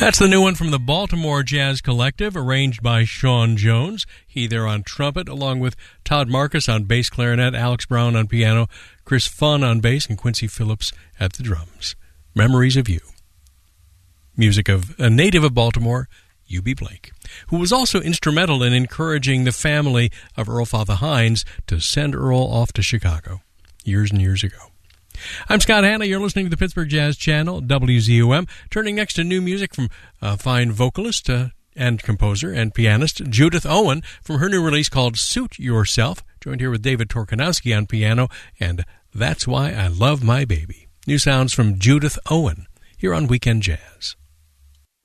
That's the new one from the Baltimore Jazz Collective, arranged by Sean Jones. He there on trumpet, along with Todd Marcus on bass clarinet, Alex Brown on piano, Chris Funn on bass, and Quincy Phillips at the drums. Memories of You. Music of a native of Baltimore, U.B. Blake, who was also instrumental in encouraging the family of Earl Father Hines to send Earl off to Chicago years and years ago. I'm Scott Hanna. You're listening to the Pittsburgh Jazz Channel, WZUM. Turning next to new music from fine vocalist and composer and pianist Judith Owen from her new release called Suit Yourself, joined here with David Torkanowski on piano, and That's Why I Love My Baby. New sounds from Judith Owen here on Weekend Jazz.